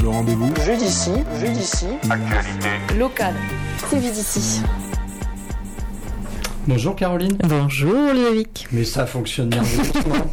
Le rendez-vous. Jeu d'ici. Actualité. Local. C'est vu d'ici. Bonjour Caroline. Bonjour Ludovic. Mais ça fonctionne merveilleusement.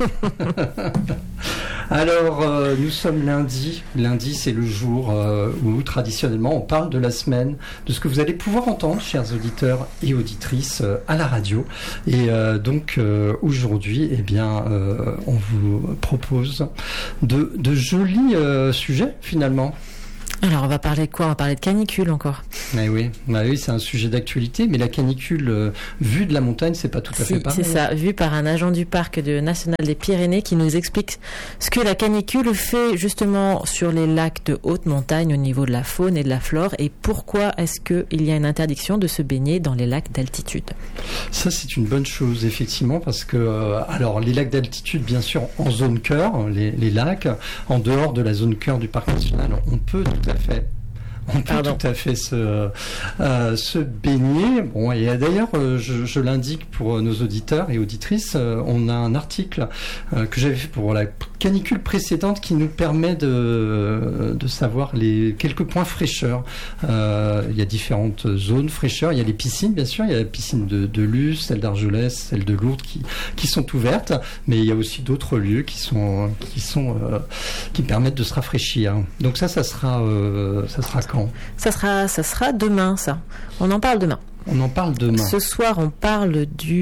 Alors, nous sommes lundi. Lundi, c'est le jour où traditionnellement on parle de la semaine, de ce que vous allez pouvoir entendre, chers auditeurs et auditrices, à la radio. Et donc aujourd'hui, eh bien, on vous propose de jolis sujets finalement. Alors, on va parler de quoi ? On va parler de canicule encore. Oui, c'est un sujet d'actualité, mais la canicule vue de la montagne, c'est pas tout à fait pareil. C'est ça, vu par un agent du parc national des Pyrénées qui nous explique ce que la canicule fait justement sur les lacs de haute montagne au niveau de la faune et de la flore, et pourquoi est-ce qu'il y a une interdiction de se baigner dans les lacs d'altitude. Ça, c'est une bonne chose, effectivement, parce que alors les lacs d'altitude, bien sûr, en zone cœur, les lacs, en dehors de la zone cœur du parc national, on peut tout à fait se baigner. Bon, et d'ailleurs, je l'indique pour nos auditeurs et auditrices, on a un article que j'avais fait pour la canicule précédente qui nous permet de savoir quelques points fraîcheur. Il y a différentes zones fraîcheur. Il y a les piscines, bien sûr. Il y a la piscine de Luce, celle d'Argelès, celle de Lourdes qui sont ouvertes. Mais il y a aussi d'autres lieux qui permettent de se rafraîchir. Donc ça sera quand ? Ça sera demain, ça. On en parle demain. Ce soir, on parle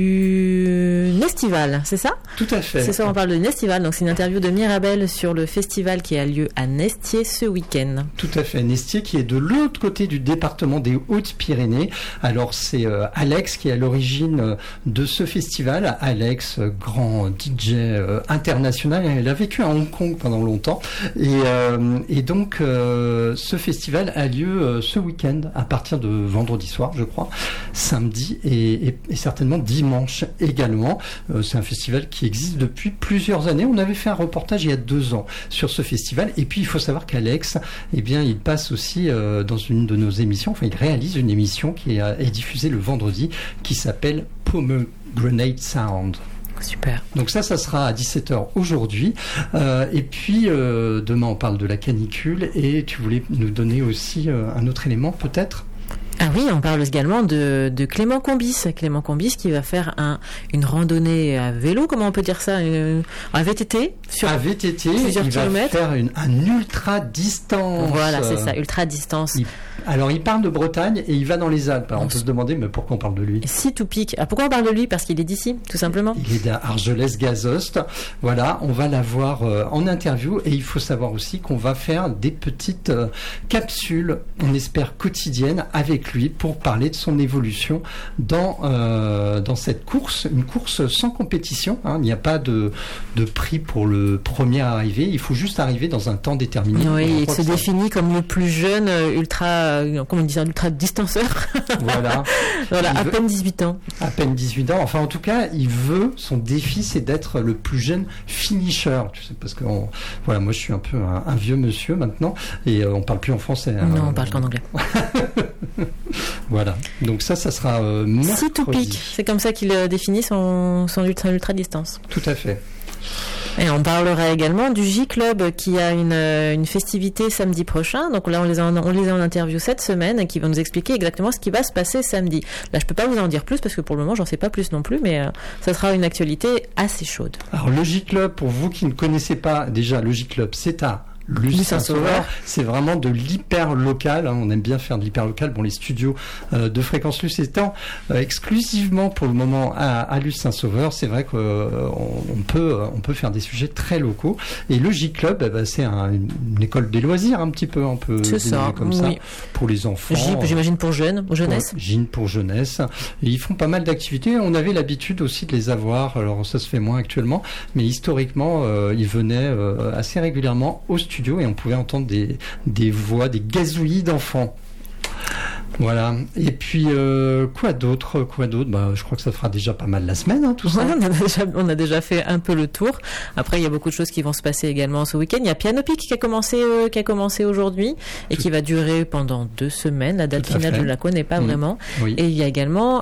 du Nestival, c'est ça ? Tout à fait. Ce soir, on parle de Nestival. Donc, c'est une interview de Mirabel sur le festival qui a lieu à Nestier ce week-end. Tout à fait. Nestier qui est de l'autre côté du département des Hautes-Pyrénées. Alors, c'est Alex qui est à l'origine de ce festival. Alex, grand DJ international. Elle a vécu à Hong Kong pendant longtemps. Et donc, ce festival a lieu ce week-end à partir de vendredi soir, je crois. Samedi et certainement dimanche également. C'est un festival qui existe depuis plusieurs années. On avait fait un reportage il y a 2 ans sur ce festival. Et puis, il faut savoir qu'Alex, eh bien, il passe aussi dans une de nos émissions. Enfin, il réalise une émission qui est diffusée le vendredi qui s'appelle Pomegranate Sound. Super. Donc ça sera à 17h aujourd'hui. Et puis, demain, on parle de la canicule. Et tu voulais nous donner aussi un autre élément, peut-être ? Ah oui, on parle également de Clément Combis. Clément Combis qui va faire une randonnée à vélo, comment on peut dire ça, un VTT sur plusieurs kilomètres. Il va faire un ultra distance. Voilà, c'est ça, ultra distance. Alors, il part de Bretagne et il va dans les Alpes. Alors, on peut se demander, mais pourquoi on parle de lui ? Si tout pique. Pourquoi on parle de lui ? Parce qu'il est d'ici, tout simplement. Il est d'Argelès-Gazost. Voilà, on va l'avoir en interview. Et il faut savoir aussi qu'on va faire des petites capsules, on espère quotidiennes, avec lui pour parler de son évolution dans cette course. Une course sans compétition. Il n'y a pas de prix pour le premier à arriver. Il faut juste arriver dans un temps déterminé. Oui, il se définit comme le plus jeune ultra distanceur. Voilà. Voilà, peine 18 ans. À peine 18 ans. Enfin, en tout cas, son défi, c'est d'être le plus jeune finisher. Tu sais, parce que moi, je suis un peu un vieux monsieur maintenant et on parle plus en français. Non, on parle qu'en anglais. Voilà. Donc ça sera mercredi. Si tout pique. C'est comme ça qu'il définit son ultra distance. Tout à fait. Et on parlera également du J-Club qui a une festivité samedi prochain. Donc là, on les a en interview cette semaine et qui vont nous expliquer exactement ce qui va se passer samedi. Là, je peux pas vous en dire plus parce que pour le moment, j'en sais pas plus non plus, mais ça sera une actualité assez chaude. Alors, le J-Club, pour vous qui ne connaissez pas déjà, le J-Club, c'est à Luce-Saint-Sauveur, c'est vraiment de l'hyper local. On aime bien faire de l'hyper local. Bon, les studios de Fréquence Luce étant exclusivement pour le moment à Luce-Saint-Sauveur, c'est vrai qu'on peut faire des sujets très locaux. Et le J-Club, c'est une école des loisirs un petit peu, on peut désigner comme ça, pour les enfants. J'imagine pour jeunesse. Pour jeunesse. Et ils font pas mal d'activités. On avait l'habitude aussi de les avoir. Alors ça se fait moins actuellement, mais historiquement, ils venaient assez régulièrement au studio et on pouvait entendre des voix, des gazouillis d'enfants. Voilà. Et puis, quoi d'autre ? Je crois que ça fera déjà pas mal la semaine, tout ça. On a déjà fait un peu le tour. Après, il y a beaucoup de choses qui vont se passer également ce week-end. Il y a Piano Pic qui a commencé aujourd'hui et qui va durer pendant 2 semaines. La date finale, je ne la connais pas vraiment. Oui. Et il y a également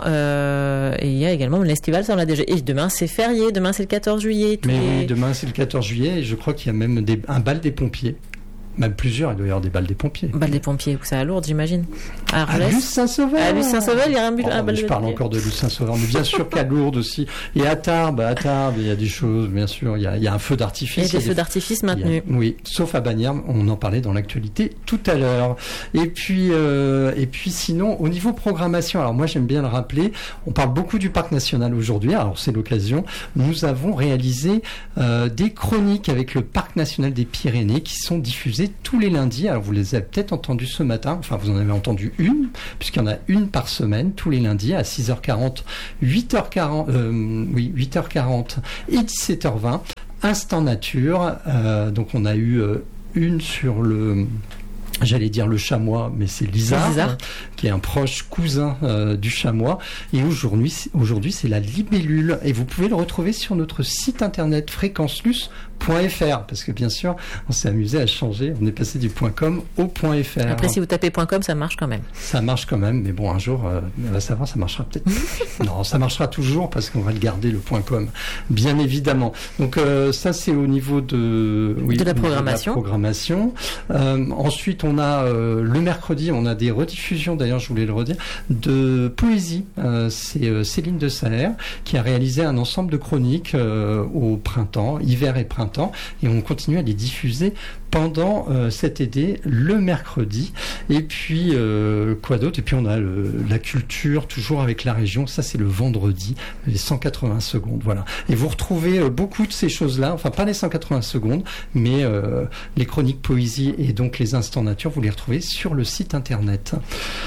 le festival, ça on l'a déjà. Et demain, c'est férié. Demain, c'est le 14 juillet. Oui, demain, c'est le 14 juillet et je crois qu'il y a même un bal des pompiers. Même plusieurs, il doit y avoir des balles des pompiers. Balles des pompiers, c'est à Lourdes, j'imagine. À Luce-Saint-Sauveur. À Luce-Saint-Sauveur, il y a un bal des pompiers. Je parle encore de Luce-Saint-Sauveur, mais bien sûr qu'à Lourdes aussi. Et à Tarbes, il y a des choses, bien sûr. Il y a un feu d'artifice. Il y a des feux d'artifice maintenus. Oui, sauf à Bagnères, on en parlait dans l'actualité tout à l'heure. Et puis sinon, au niveau programmation, alors moi j'aime bien le rappeler, on parle beaucoup du parc national aujourd'hui, alors c'est l'occasion. Nous avons réalisé des chroniques avec le parc national des Pyrénées qui sont diffusées tous les lundis. Alors vous les avez peut-être entendues ce matin, enfin vous en avez entendu une, puisqu'il y en a une par semaine, tous les lundis à 6h40, 8h40 et 17h20. Instant nature, donc on a eu une sur le chamois, mais c'est l'isard, qui est un proche cousin du chamois. Et aujourd'hui, c'est la libellule. Et vous pouvez le retrouver sur notre site internet fréquencelus.fr, parce que bien sûr, on s'est amusé à changer. On est passé du .com au .fr. Après, si vous tapez .com, ça marche quand même. Ça marche quand même, mais bon, un jour, on va savoir, ça marchera peut-être. Non, ça marchera toujours, parce qu'on va le garder, le .com, bien évidemment. Donc ça, c'est au niveau de la programmation. Ensuite, on a le mercredi, on a des rediffusions, d'ailleurs je voulais le redire, de poésie. C'est Céline de Saher qui a réalisé un ensemble de chroniques au printemps, hiver et printemps, et on continue à les diffuser pendant cet été, le mercredi. Et puis, quoi d'autre ? Et puis on a la culture, toujours avec la région, ça c'est le vendredi, les 180 secondes, voilà. Et vous retrouvez beaucoup de ces choses-là, enfin pas les 180 secondes, mais les chroniques poésie et donc les instants nature, vous les retrouvez sur le site internet.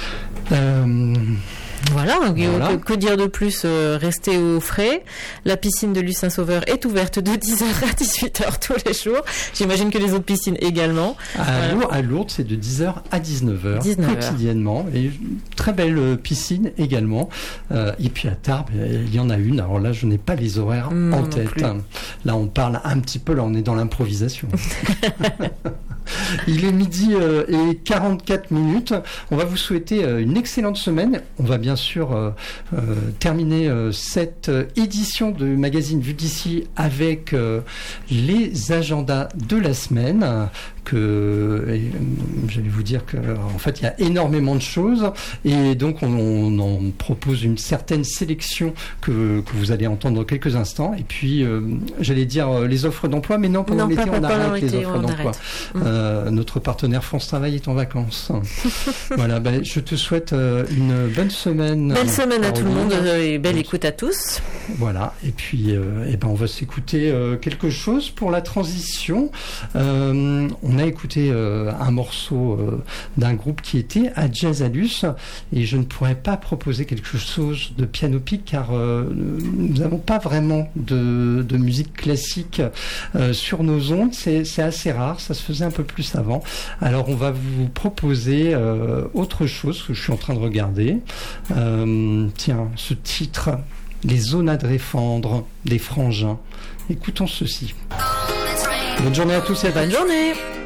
Voilà. Que dire de plus, rester au frais. La piscine de Luce-Saint-Sauveur est ouverte de 10h à 18h tous les jours. J'imagine que les autres piscines également. À Lourdes, c'est de 10h à 19h. Quotidiennement. Et très belle piscine également. Et puis à Tarbes, il y en a une. Alors là, je n'ai pas les horaires en tête. Là, on parle un petit peu, là, on est dans l'improvisation. Il est midi et 44 minutes. On va vous souhaiter une excellente semaine. On va bien sûr terminer cette édition de magazine Vue d'ici avec les agendas de la semaine. J'allais vous dire que en fait il y a énormément de choses et donc on en propose une certaine sélection que vous allez entendre dans quelques instants. Et puis j'allais dire les offres d'emploi, mais non, pendant l'été on arrête les offres d'emploi. Notre partenaire France Travail est en vacances. Voilà, je te souhaite une bonne semaine. Belle semaine à tout le monde et belle écoute à tous. Voilà, et puis on va s'écouter quelque chose pour la transition. On a écouté un morceau d'un groupe qui était à Jazz à Luce, et je ne pourrais pas proposer quelque chose de piano-pique car nous n'avons pas vraiment de musique classique sur nos ondes. C'est assez rare, ça se faisait un peu plus avant. Alors on va vous proposer autre chose que je suis en train de regarder. Tiens, ce titre, Les zones à défendre des Frangins. Écoutons ceci. Bonne journée à tous et à bonne journée.